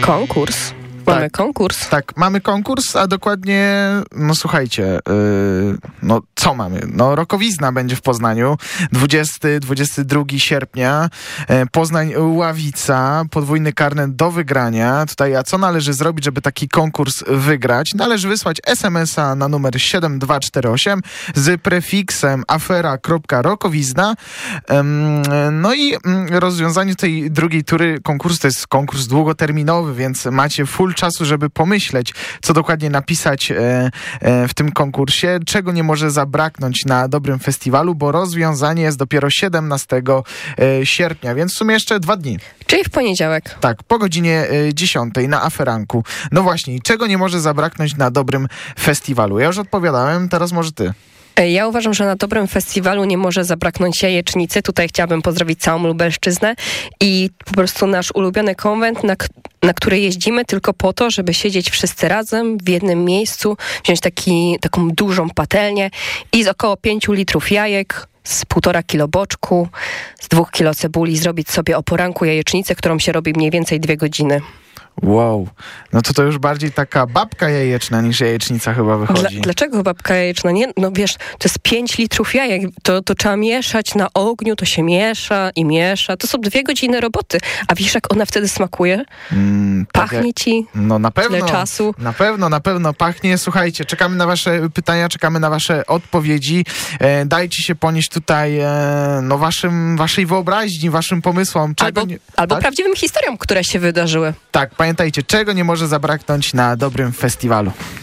Konkurs. Mamy konkurs. Tak, mamy konkurs, a dokładnie, no słuchajcie, co mamy? No Rokowizna będzie w Poznaniu, 20-22 sierpnia, Poznań-Ławica, podwójny karnet do wygrania. Tutaj, a co należy zrobić, żeby taki konkurs wygrać? Należy wysłać SMS-a na numer 7248 z prefiksem afera.rokowizna. No i rozwiązanie tej drugiej tury konkursu to jest konkurs długoterminowy, więc macie full czasu, żeby pomyśleć, co dokładnie napisać w tym konkursie, czego nie może zabraknąć na dobrym festiwalu, bo rozwiązanie jest dopiero 17 sierpnia, więc w sumie jeszcze 2 dni. Czyli w poniedziałek. Tak, po godzinie 10 na Aferanku. No właśnie, czego nie może zabraknąć na dobrym festiwalu? Ja już odpowiadałem, teraz może ty. Ja uważam, że na dobrym festiwalu nie może zabraknąć jajecznicy. Tutaj chciałabym pozdrowić całą Lubelszczyznę i po prostu nasz ulubiony konwent, na który jeździmy tylko po to, żeby siedzieć wszyscy razem w jednym miejscu, wziąć taką dużą patelnię i z około 5 litrów jajek, z 1,5 kilo boczku, z 2 kilo cebuli zrobić sobie o poranku jajecznicę, którą się robi mniej więcej 2 godziny. Wow, no to już bardziej taka babka jajeczna niż jajecznica chyba wychodzi. Dlaczego babka jajeczna? Nie, no wiesz, to jest 5 litrów jajek, to trzeba mieszać na ogniu, to się miesza i miesza. To są 2 godziny roboty. A wiesz, jak ona wtedy smakuje? Pachnie ci? No na pewno. Tyle czasu. Na pewno pachnie. Słuchajcie, czekamy na wasze pytania, czekamy na wasze odpowiedzi. Dajcie się ponieść tutaj waszej wyobraźni, waszym pomysłom. Albo prawdziwym historiom, które się wydarzyły. Tak, pamiętajcie, czego nie może zabraknąć na dobrym festiwalu.